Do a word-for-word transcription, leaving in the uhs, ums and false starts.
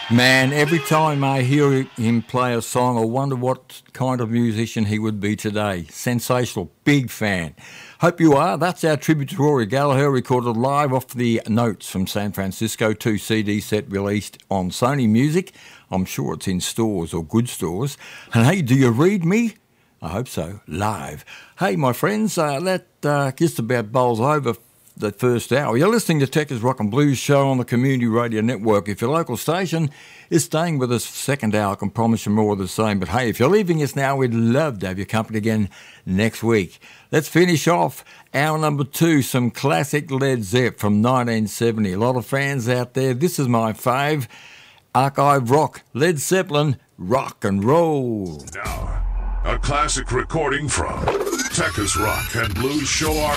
Man, every time I hear him play a song, I wonder what kind of musician he would be today. Sensational, big fan. Hope you are. That's our tribute to Rory Gallagher, recorded live off the Notes from San Francisco, two C D set released on Sony Music. I'm sure it's in stores or good stores. And hey, do you read me? I hope so. Live. Hey, my friends, uh, that uh, just about bowls over the first hour. You're listening to Tech's Rock and Blues Show on the Community Radio Network. If your local station is staying with us second hour, I can promise you more of the same. But hey, if you're leaving us now, we'd love to have your company again next week. Let's finish off hour number two, some classic Led Zepp from nineteen seventy. A lot of fans out there. This is my fave, archive rock, Led Zeppelin, rock and roll. Now, a classic recording from Tech's Rock and Blues Show Archive.